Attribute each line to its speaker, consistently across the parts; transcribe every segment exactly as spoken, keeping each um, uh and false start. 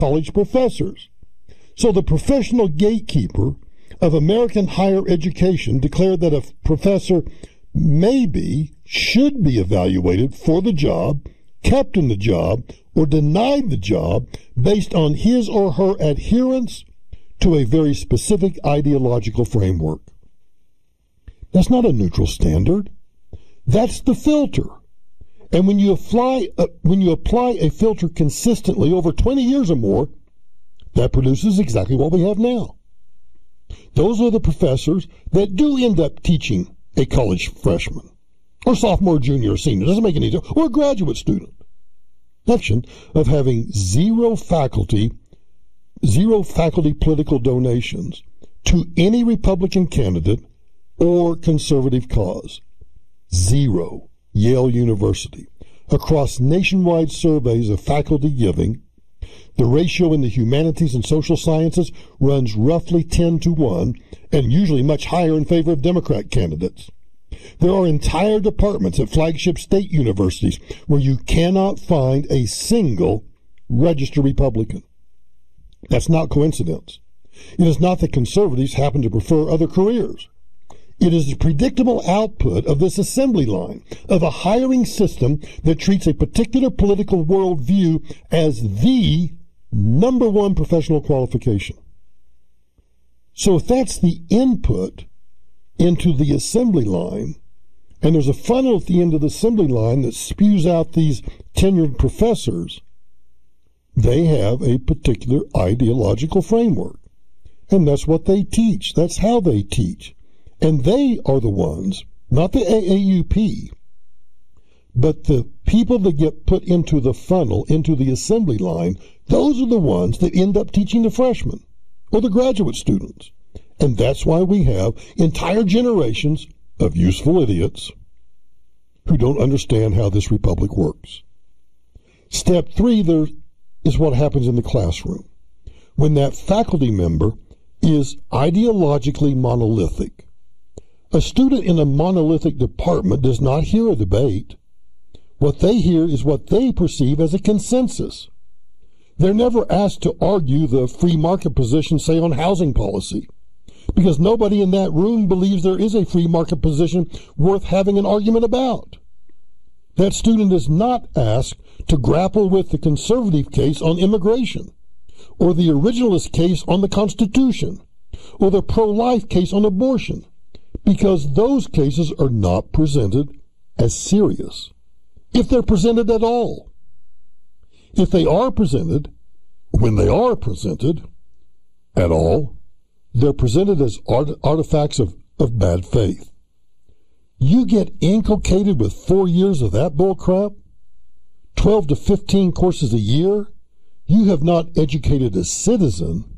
Speaker 1: college professors. So the professional gatekeeper of American higher education declared that a professor may be, should be evaluated for the job, kept in the job, or denied the job based on his or her adherence to a very specific ideological framework. That's not a neutral standard. That's the filter. And when you apply a, when you apply a filter consistently over twenty years or more, that produces exactly what we have now. Those are the professors that do end up teaching a college freshman or sophomore, junior, or senior, doesn't make any difference, or a graduate student. Option of having zero faculty, zero faculty political donations to any Republican candidate or conservative cause. Zero. Yale University. Across nationwide surveys of faculty giving, the ratio in the humanities and social sciences runs roughly ten to one, and usually much higher in favor of Democrat candidates. There are entire departments at flagship state universities where you cannot find a single registered Republican. That's not coincidence. It is not that conservatives happen to prefer other careers. It is the predictable output of this assembly line of a hiring system that treats a particular political worldview as the number one professional qualification. So if that's the input into the assembly line, and there's a funnel at the end of the assembly line that spews out these tenured professors, they have a particular ideological framework. And that's what they teach. That's how they teach. And they are the ones, not the A A U P, but the people that get put into the funnel, into the assembly line, those are the ones that end up teaching the freshmen or the graduate students. And that's why we have entire generations of useful idiots who don't understand how this republic works. Step three, there is what happens in the classroom. When that faculty member is ideologically monolithic. A student in a monolithic department does not hear a debate. What they hear is what they perceive as a consensus. They're never asked to argue the free market position, say, on housing policy, because nobody in that room believes there is a free market position worth having an argument about. That student is not asked to grapple with the conservative case on immigration, or the originalist case on the Constitution, or the pro-life case on abortion, because those cases are not presented as serious, if they're presented at all. If they are presented, when they are presented at all, they're presented as art, artifacts of, of bad faith. You get inculcated with four years of that bull crap, twelve to fifteen courses a year, you have not educated a citizen,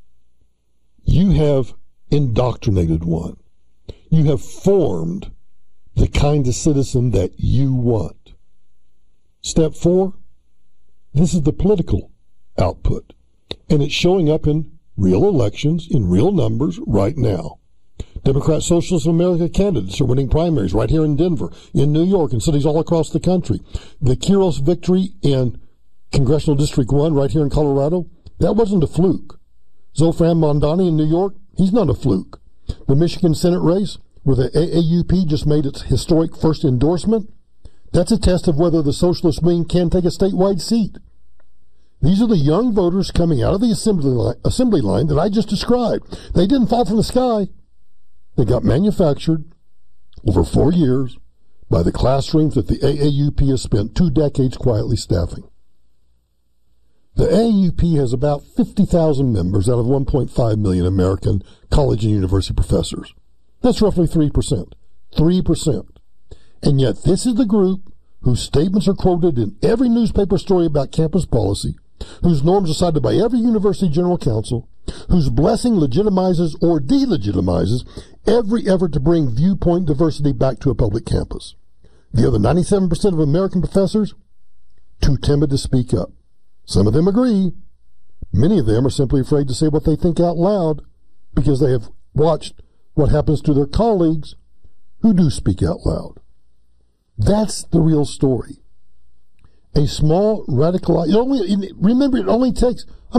Speaker 1: you have indoctrinated one. You have formed the kind of citizen that you want. Step four, this is the political output, and it's showing up in real elections, in real numbers right now. Democrat Socialist of America candidates are winning primaries right here in Denver, in New York, and cities all across the country. The Quiros victory in Congressional District one right here in Colorado, that wasn't a fluke. Zolfran Mondani in New York, he's not a fluke. The Michigan Senate race, where the A A U P just made its historic first endorsement, that's a test of whether the socialist wing can take a statewide seat. These are the young voters coming out of the assembly line, assembly line that I just described. They didn't fall from the sky. They got manufactured over four years by the classrooms that the A A U P has spent two decades quietly staffing. The A A U P has about fifty thousand members out of one point five million American college and university professors. That's roughly three percent. three percent. And yet this is the group whose statements are quoted in every newspaper story about campus policy, whose norms are cited by every university general counsel, whose blessing legitimizes or delegitimizes every effort to bring viewpoint diversity back to a public campus. The other ninety-seven percent of American professors, too timid to speak up. Some of them agree. Many of them are simply afraid to say what they think out loud because they have watched what happens to their colleagues who do speak out loud. That's the real story. a small radical, it only, remember, it only takes